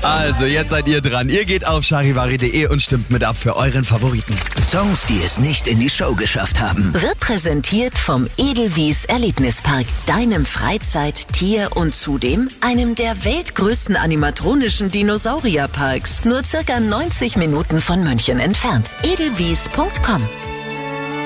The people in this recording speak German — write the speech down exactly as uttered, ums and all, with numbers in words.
Also, jetzt seid ihr dran. Ihr geht auf charivari punkt de und stimmt mit ab für euren Favoriten. Songs, die es nicht in die Show geschafft haben. Wird präsentiert vom Edelwies Erlebnispark, deinem Freizeit-, Tier- und zudem einem der weltgrößten animatronischen Dinosaurierparks. Nur circa neunzig Minuten von München entfernt. edelwies punkt com